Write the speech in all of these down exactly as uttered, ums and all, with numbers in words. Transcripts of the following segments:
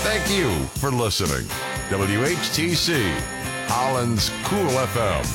Thank you for listening. W H T C, Holland's Cool F M.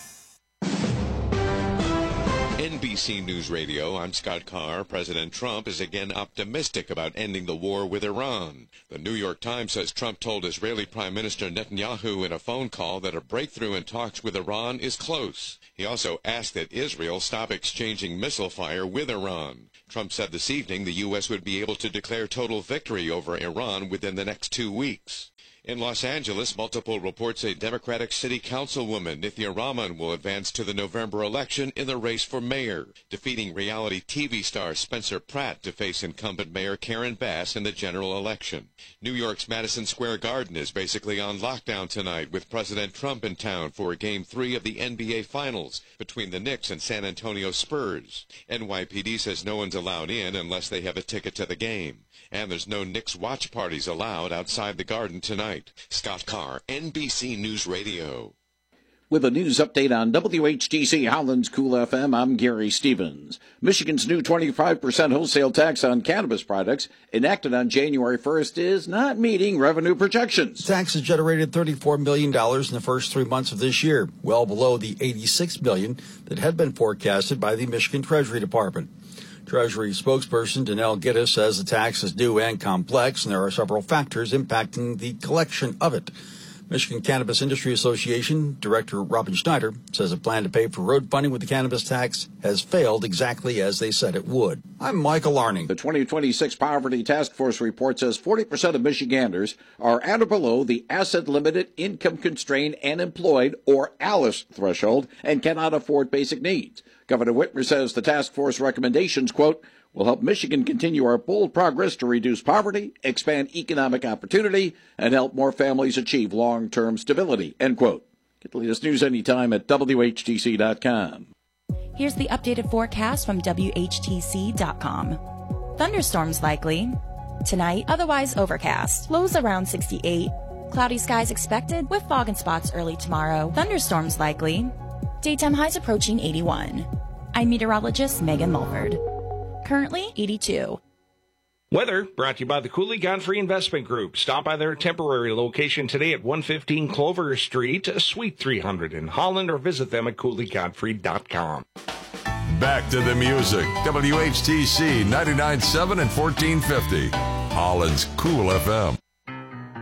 N B C News Radio, I'm Scott Carr. President Trump is again optimistic about ending the war with Iran. The New York Times says Trump told Israeli Prime Minister Netanyahu in a phone call that a breakthrough in talks with Iran is close. He also asked that Israel stop exchanging missile fire with Iran. Trump said this evening the U S would be able to declare total victory over Iran within the next two weeks. In Los Angeles, multiple reports say Democratic City Councilwoman Nithya Raman will advance to the November election in the race for mayor, defeating reality T V star Spencer Pratt to face incumbent Mayor Karen Bass in the general election. New York's Madison Square Garden is basically on lockdown tonight, with President Trump in town for Game three of the N B A Finals between the Knicks and San Antonio Spurs. N Y P D says no one's allowed in unless they have a ticket to the game. And there's no Knicks watch parties allowed outside the Garden tonight. Scott Carr, N B C News Radio. With a news update on W H T C Holland's Cool F M, I'm Gary Stevens. Michigan's new twenty-five percent wholesale tax on cannabis products, enacted on January first, is not meeting revenue projections. The tax has generated thirty-four million dollars in the first three months of this year, well below the eighty-six million dollars that had been forecasted by the Michigan Treasury Department. Treasury spokesperson Danelle Gittes says the tax is new and complex, and there are several factors impacting the collection of it. Michigan Cannabis Industry Association Director Robin Schneider says a plan to pay for road funding with the cannabis tax has failed exactly as they said it would. I'm Michael Arning. The twenty twenty-six Poverty Task Force report says forty percent of Michiganders are at or below the asset-limited, income-constrained, and employed, or ALICE threshold, and cannot afford basic needs. Governor Whitmer says the task force recommendations, quote, will help Michigan continue our bold progress to reduce poverty, expand economic opportunity, and help more families achieve long-term stability, end quote. Get the latest news anytime at W H T C dot com. Here's the updated forecast from W H T C dot com. Thunderstorms likely. Tonight, otherwise overcast. Lows around sixty-eight. Cloudy skies expected with fog and spots early tomorrow. Thunderstorms likely. Daytime highs approaching eighty-one. I'm meteorologist Megan Mulford. Currently eighty-two. Weather brought to you by the Cooley Godfrey Investment Group. Stop by their temporary location today at one fifteen Clover Street, Suite three hundred in Holland, or visit them at cooley godfrey dot com. Back to the music. W H T C ninety-nine point seven and fourteen fifty. Holland's Cool F M.